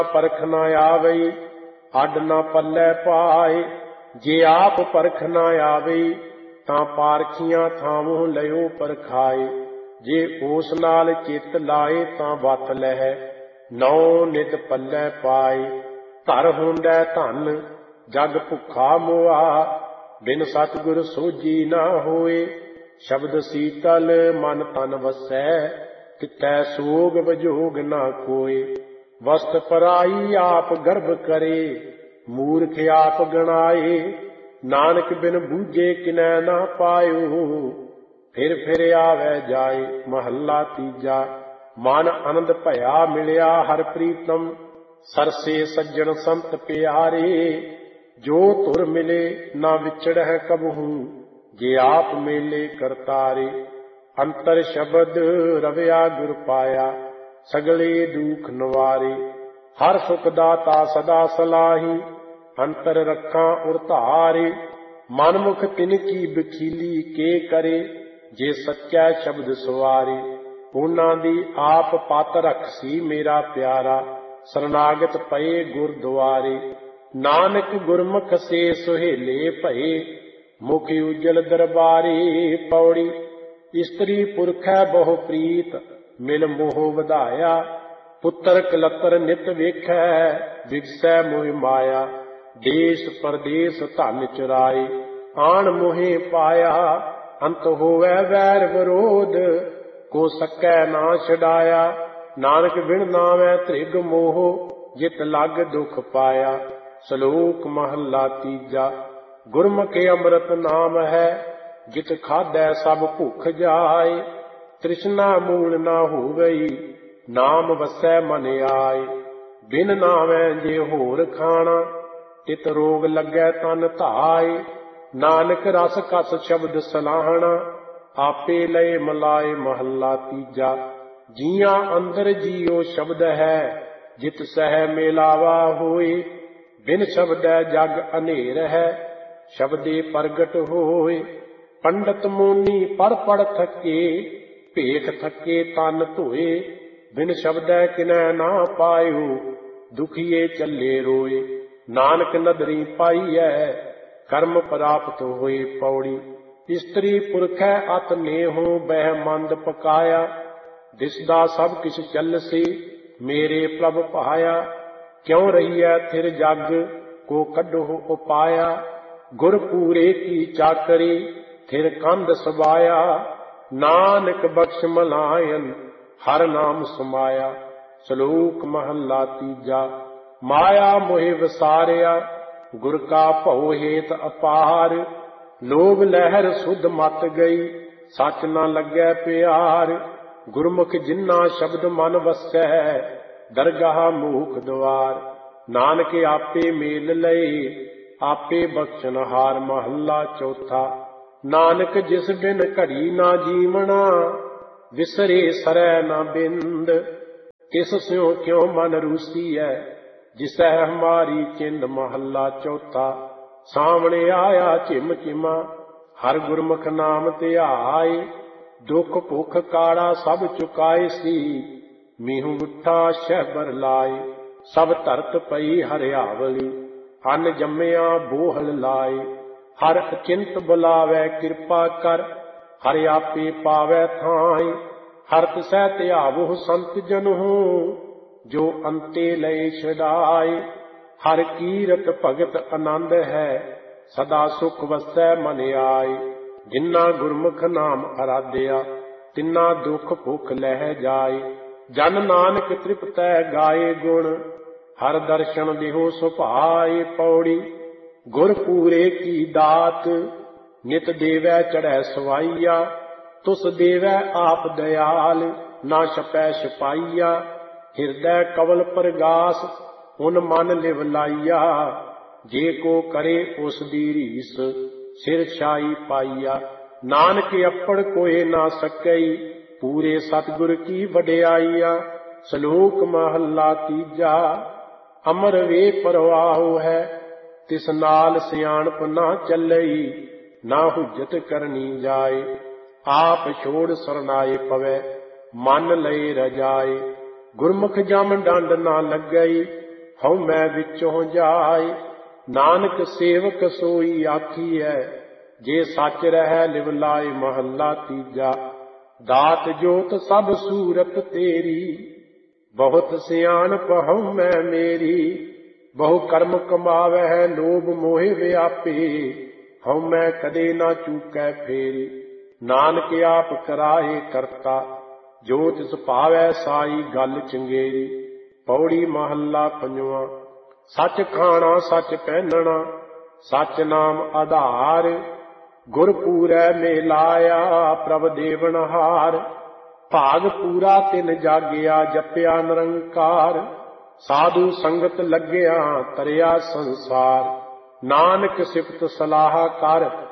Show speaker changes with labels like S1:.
S1: परख न आवई, अड न पल्लै पाए। जे आप परख न आवई, तां पारखियां थावों लयो परखाए। जे उस नाल चित लाए, तां वत लहै नौ नित पल्लै पाए। धर होंदै धन जग भुखा मोआ, बिन सतगुर सोझी न होए। शब्द सीतल मन तन वसै, तितै सोग वजोग न कोय। वस्त पराई आप गर्भ करे, मूर्ख आप गणाए। नानक बिन बूझे किनै न पायो, फिर आवे जाए। महला तीजा। मन आनंद भया मिलिया हर प्रीतम, सरसे सज्जन संत प्यारे। जो तुर मिले ना विछड़ै कबहू, जे आप मेले करतारे। अंतर शब्द रविया गुर पाया, सगले दुख नवारे। हर सुख दाता सदा सलाही, अंतर रखा उर धारे। मनमुख तिनकी बखीली के करे, जे सच्चा शब्द सवारे। ਉਹਨਾਂ ਦੀ ਆਪ ਪਤ ਰਖਸੀ ਮੇਰਾ ਪਿਆਰਾ, ਸਰਨਾਗਤ ਪਏ ਗੁਰਦੁਆਰੇ। ਨਾਨਕ ਗੁਰਮੁਖ ਸੇ ਸੁਹੇਲੇ ਭਏ, ਮੁਖ ਉਜਲ ਦਰਬਾਰੇ। ਪੌੜੀ। ਇਸਤਰੀ ਪੁਰਖੈ ਬਹੁ ਪ੍ਰੀਤ, ਮਿਲ ਮੋਹ ਵਧਾਇਆ। ਪੁੱਤਰ ਕਲਤਰ ਨਿਤ ਵੇਖੈ, ਵਿਗਸੈ ਮੋਹ ਮਾਇਆ। ਦੇਸ ਪਰਦੇਸ ਧਨ ਚੁਰਾਏ, ਆਣ ਮੋਹੇ ਪਾਇਆ। ਅੰਤ ਹੋਵੈ ਵੈਰ ਵਿਰੋਧ, ਕੋ ਸਕੈ ਨਾ ਛਡਾਇਆ। ਨਾਨਕ ਬਿਨ ਨਾਵੈ ਤ੍ਰਿਗ ਮੋਹ, ਜਿਤ ਲਗ ਦੁਖ ਪਾਇਆ। ਸ਼ਲੋਕ ਮਹਲਾ ਤੀਜਾ। ਗੁਰਮੁਖ ਅੰਮ੍ਰਿਤ ਨਾਮ ਹੈ, ਜਿਤ ਖਾਧੈ ਸਭ ਭੁੱਖ ਜਾਏ। ਤ੍ਰਿਸ਼ਨਾ ਮੂਲ ਨਾ ਹੋਵਈ, ਨਾਮ ਵਸੈ ਮਨ ਆਏ। ਬਿਨ ਨਾਵੈ ਜੇ ਹੋਰ ਖਾਣਾ, ਤਿਤ ਰੋਗ ਲੱਗੈ ਤਨ ਧਾਏ। ਨਾਨਕ ਰਸ ਕਸ ਸ਼ਬਦ ਸਲਾਹਣਾ, ਆਪੇ ਲਏ ਮਲਾਏ। ਮਹੱਲਾ ਤੀਜਾ। ਜੀਆਂ ਅੰਦਰ ਜੀਉ ਸ਼ਬਦ ਹੈ, ਜਿਤ ਸਹਿ ਮੇਲਾਵਾ ਹੋਏ। ਬਿਨ ਸ਼ਬਦੈ ਜਗ ਅਨੇਰ ਹੈ, ਸ਼ਬਦੇ ਪ੍ਰਗਟ ਹੋਏ। ਪੰਡਤ ਮੋਨੀ ਪੜ ਪੜ ਥਕੇ, ਭੇਖ ਥਕੇ ਤਨ ਧੋਏ। ਬਿਨ ਸ਼ਬਦੈ ਕਿਨੈ ਨਾ ਪਾਇਓ, ਦੁਖੀਏ ਚੱਲੇ ਰੋਏ। ਨਾਨਕ ਨਦਰੀ ਪਾਈਐ, ਕਰਮ ਪ੍ਰਾਪਤ ਹੋਏ। ਪੌੜੀ। ਇਸਤਰੀ ਪੁਰਖੈ ਅਤ ਨੇਹੋ, ਬਹਿ ਮੰਦ ਪਕਾਇਆ। ਦਿਸਦਾ ਸਭ ਕਿਛ ਚੱਲਸੀ, ਮੇਰੇ ਪ੍ਰਭ ਭਾਇਆ। ਕਿਉ ਰਹੀਐ ਥਿਰ ਜਗ, ਕੋ ਕੱਢੋ ਉਪਾਇਆ। ਗੁਰ ਪੂਰੇ ਕੀ ਚਾਕਰੀ, ਥਿਰ ਕੰਧ ਸਵਾਇਆ। ਨਾਨਕ ਬਖਸ਼ ਮਲਾਇਨ, ਹਰ ਨਾਮ ਸਮਾਇਆ। ਸ਼ਲੋਕ ਮਹੱਲਾ ਤੀਜਾ। ਮਾਇਆ ਮੋਹਿ ਵਿਸਾਰਿਆ, ਗੁਰ ਕਾ ਭਉ ਹੇਤ ਅਪਾਰ। ਲੋਭ ਲਹਿਰ ਸੁਧ ਮਤ ਗਈ, ਸੱਚ ਨਾ ਲੱਗੈ ਪਿਆਰ। ਗੁਰਮੁਖ ਜਿਨ੍ਹਾਂ ਸ਼ਬਦ ਮਨ ਵਸੈ, ਦਰਗਾਹ ਮੂਖ ਦੁਆਰ। ਨਾਨਕ ਆਪੇ ਮੇਲ ਲਏ, ਆਪੇ ਬਖਸ਼ਨਹਾਰ। ਮਹੱਲਾ ਚੌਥਾ। ਨਾਨਕ ਜਿਸ ਬਿਨ ਘੜੀ ਨਾ ਜੀਵਣਾ, ਵਿਸਰੇ ਸਰੈ ਨਾ ਬਿੰਦ। ਤਿਸ ਸਿਉ ਕਿਉ ਮਨ ਰੂਸੀਐ, ਜਿਸੈ ਹਮਾਰੀ ਚਿੰਦ। ਮਹੱਲਾ ਚੌਥਾ। ਸਾਵਣੇ ਆਇਆ ਝਿਮ ਝਿਮਾ, ਹਰ ਗੁਰਮੁਖ ਨਾਮ ਧਿਆਏ। ਦੁਖ ਭੁਖ ਕਾੜਾ ਸਭ ਚੁਕਾਏ ਸੀ, ਮੀਹੂ ਉੱਠਾ ਸ਼ਹਿਬਰ ਲਾਏ। ਸਭ ਧਰਤ ਪਈ ਹਰਿਆਵਲੀ, ਅੰਨ ਜੰਮਿਆ ਬੋਹਲ ਲਾਏ। ਹਰ ਅਚਿੰਤ ਬੁਲਾਵੈ ਕਿਰਪਾ ਕਰ, ਹਰਿ ਆਪੇ ਪਾਵੈ ਥਾਏ। ਹਰ ਤਿਸੈ ਧਿਆਵਹੁ ਸੰਤ ਜਨਹੁ, ਜੋ ਅੰਤੇ ਲਏ ਛਡਾਏ। ਹਰ ਕੀਰਤ ਭਗਤ ਆਨੰਦ ਹੈ, ਸਦਾ ਸੁਖ ਵਸੈ ਮਨ ਆਏ। ਜਿਨ੍ਹਾਂ ਗੁਰਮੁਖ ਨਾਮ ਅਰਾਧਿਆ, ਤਿੰਨਾ ਦੁਖ ਭੁਖ ਲਹਿ ਜਾਏ। ਜਨ ਨਾਨਕ ਤ੍ਰਿਪਤੈ ਗਾਏ ਗੁਣ, ਹਰ ਦਰਸ਼ਨ ਦਿਹੁ ਸੁਭਾਏ। ਪੌੜੀ। ਗੁਰ ਪੂਰੇ ਕੀ ਦਾਤ, ਨਿਤ ਦੇਵੈ ਚੜ੍ਹੈ ਸਵਾਈਆ। ਤੁਸ ਦੇਵੈ ਆਪ ਦਇਆਲ, ਨਾ ਛਪੈ ਛਪਾਈਆ। ਹਿਰਦੈ ਕਵਲ ਪ੍ਰਗਾਸ, ਹੁਨ ਮਨ ਲਿਵ ਲਾਈਆ। ਜੇ ਕੋ ਕਰੇ ਉਸ ਦੀ ਰੀਸ, ਸਿਰ ਛਾਈ ਪਾਈਆ। ਨਾਨਕ ਅੱਪੜ ਕੋਏ ਨਾ ਸਕਈ, ਪੂਰੇ ਸਤਿਗੁਰ ਕੀ ਵਡਿਆਈਆ। ਸ਼ਲੋਕ ਮਹੱਲਾ ਤੀਜਾ। ਅਮਰ ਵੇ ਪਰਵਾਹੋ ਹੈ, ਤਿਸ ਨਾਲ ਸਿਆਣਪ ਨਾ ਚੱਲਈ। ਨਾ ਹੁਜਤ ਕਰਨੀ ਜਾਏ, ਆਪ ਛੋੜ ਸਰਨਾਏ ਪਵੈ। ਮਨ ਲਏ ਰਜਾਏ, ਗੁਰਮੁਖ ਜਮ ਡੰਡ ਨਾ ਲੱਗਈ। ਹਉ ਮੈਂ ਵਿੱਚੋਂ ਜਾਏ। ਨਾਨਕ ਸੇਵਕ ਸੋਈ ਆਖੀਐ, ਜੇ ਸੱਚ ਰਹਿ ਲਿਵ ਲਾਏ। ਮਹੱਲਾ ਤੀਜਾ। ਦਾਤ ਜੋਤ ਸਭ ਸੂਰਤ ਤੇਰੀ, ਬਹੁਤ ਸਿਆਣਪ ਹਉ ਮੈਂ ਮੇਰੀ। ਬਹੁ ਕਰਮ ਕਮਾਵੈ ਲੋਭ ਮੋਹਿ ਵਿਆਪੇ, ਹਉ ਮੈਂ ਕਦੇ ਨਾ ਚੂਕੈ ਫੇਰੀ। ਨਾਨਕ ਆਪ ਕਰਾਏ ਕਰਤਾ, ਜੋ ਤਿਸ ਭਾਵੈ ਸਾਈ ਗੱਲ ਚੰਗੇਰੀ। ਪੌੜੀ ਮਹੱਲਾ ਪੰਜਵਾਂ। ਸੱਚ ਖਾਣਾ ਸੱਚ ਪਹਿਨਣਾ, ਸੱਚ ਨਾਮ ਆਧਾਰ। ਗੁਰ ਪੂਰੈ ਮੇ ਲਾਇਆ, ਪ੍ਰਭ ਦੇਵਨਹਾਰ। ਭਾਗ ਪੂਰਾ ਤਿਨ ਜਾਗਿਆ, ਜਪਿਆ ਨਿਰੰਕਾਰ। ਸਾਧੂ ਸੰਗਤ ਲੱਗਿਆ, ਤਰਿਆ ਸੰਸਾਰ। ਨਾਨਕ ਸਿਫਤ ਸਲਾਹ ਕਰ,